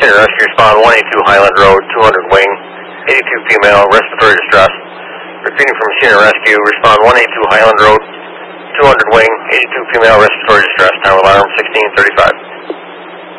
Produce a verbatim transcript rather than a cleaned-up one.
Center Rescue, respond one eighty-two Highland Road, two hundred wing, eighty-two female, respiratory distress. Repeating from Center Rescue, respond one eighty-two Highland Road, two hundred wing, eighty-two female, respiratory distress. Time alarm sixteen thirty-five.